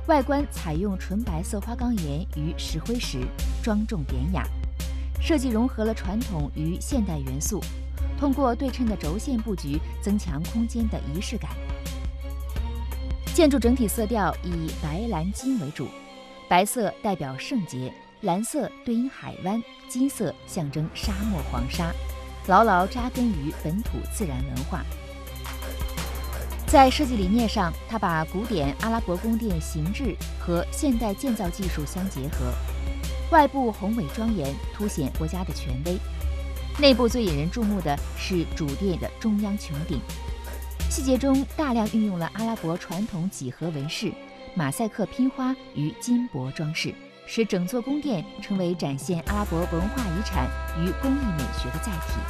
外观采用纯白色花岗岩与石灰石，庄重典雅。设计融合了传统与现代元素，通过对称的轴线布局，增强空间的仪式感。建筑整体色调以白蓝金为主，白色代表圣洁，蓝色对应海湾，金色象征沙漠黄沙，牢牢扎根于本土自然文化。在设计理念上，它把古典阿拉伯宫殿形制和现代建造技术相结合，外部宏伟庄严，凸显国家的权威。内部最引人注目的是主殿的中央穹顶，细节中大量运用了阿拉伯传统几何纹饰、马赛克拼花与金箔装饰，使整座宫殿成为展现阿拉伯文化遗产与工艺美学的载体。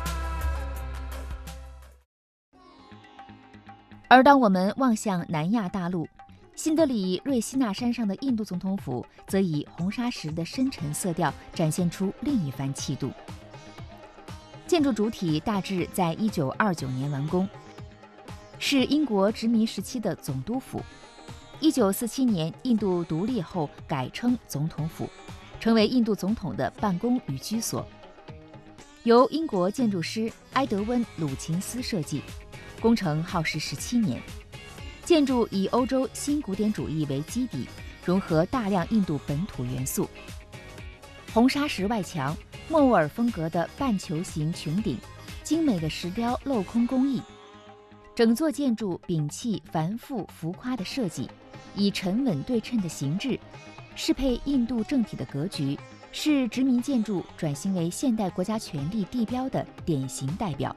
而当我们望向南亚大陆，新德里瑞西纳山上的印度总统府则以红砂石的深沉色调展现出另一番气度。建筑主体大致在1929年完工，是英国殖民时期的总督府。1947年印度独立后改称总统府，成为印度总统的办公与居所。由英国建筑师埃德温·鲁琴斯设计，工程耗时17年。建筑以欧洲新古典主义为基底，融合大量印度本土元素。红砂石外墙，莫卧儿风格的半球形穹顶，精美的石雕镂空工艺。整座建筑摒弃繁复浮夸的设计，以沉稳对称的形制，适配印度政体的格局，是殖民建筑转型为现代国家权力地标的典型代表。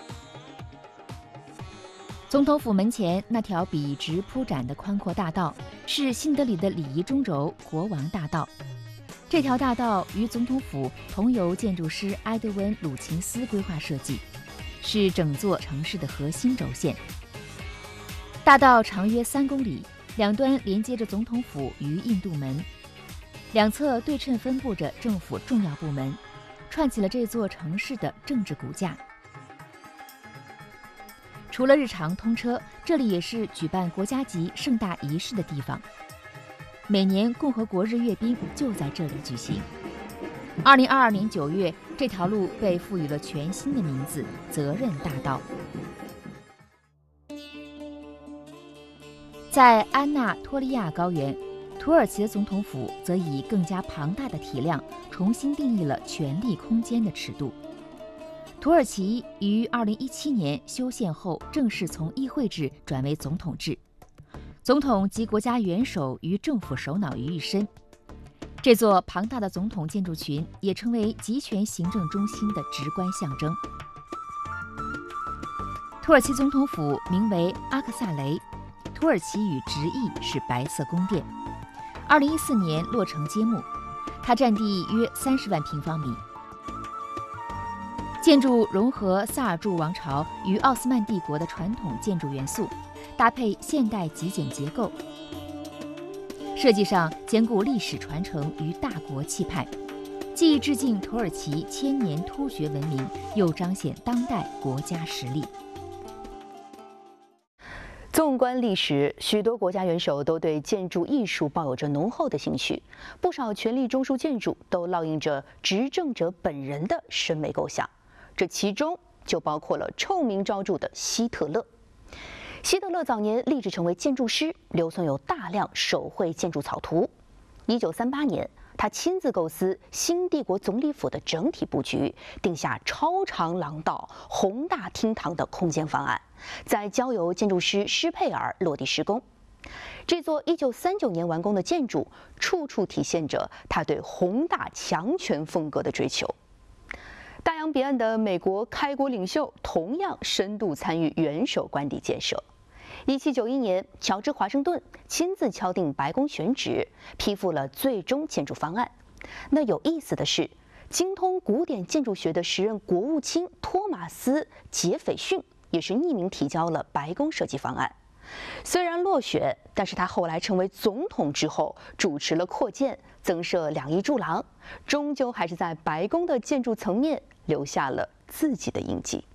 总统府门前那条笔直铺展的宽阔大道，是新德里的礼仪中轴——国王大道。这条大道与总统府同由建筑师埃德温·鲁琴斯规划设计，是整座城市的核心轴线。大道长约3公里，两端连接着总统府与印度门，两侧对称分布着政府重要部门，串起了这座城市的政治骨架。除了日常通车，这里也是举办国家级盛大仪式的地方。每年共和国日阅兵就在这里举行。2022年9月，这条路被赋予了全新的名字——责任大道。在安纳托利亚高原，土耳其的总统府则以更加庞大的体量重新定义了权力空间的尺度。土耳其于2017年修宪后，正式从议会制转为总统制，总统集国家元首与政府首脑于一身。这座庞大的总统建筑群也成为集权行政中心的直观象征。土耳其总统府名为阿克萨雷，土耳其语直译是白色宫殿。2014年落成揭幕，它占地约30万平方米。建筑融合萨尔柱王朝与奥斯曼帝国的传统建筑元素，搭配现代极简结构，设计上兼顾历史传承与大国气派，既致敬土耳其千年突厥文明，又彰显当代国家实力。 纵观历史，许多国家元首都对建筑艺术抱有着浓厚的兴趣，不少权力中枢建筑都烙印着执政者本人的审美构想。这其中就包括了臭名昭著的希特勒。希特勒早年立志成为建筑师，留存有大量手绘建筑草图。1938年，他亲自构思新帝国总理府的整体布局，定下超长廊道、宏大厅堂的空间方案，再交由建筑师施佩尔落地施工。这座1939年完工的建筑，处处体现着他对宏大强权风格的追求。大洋彼岸的美国开国领袖同样深度参与元首官邸建设。1791年，乔治·华盛顿亲自敲定白宫选址，批复了最终建筑方案。那有意思的是，精通古典建筑学的时任国务卿托马斯·杰斐逊也是匿名提交了白宫设计方案。虽然落选，但是他后来成为总统之后，主持了扩建、增设2翼柱廊，终究还是在白宫的建筑层面留下了自己的印记。